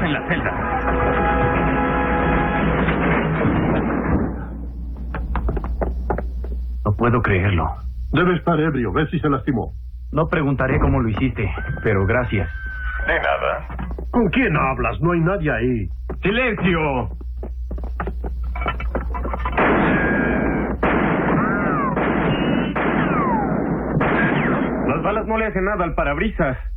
en la celda. No puedo creerlo. Debe estar ebrio. Ve si se lastimó. No preguntaré cómo lo hiciste, pero gracias. De nada. ¿Con quién hablas? No hay nadie ahí. ¡Silencio! Las balas no le hacen nada al parabrisas.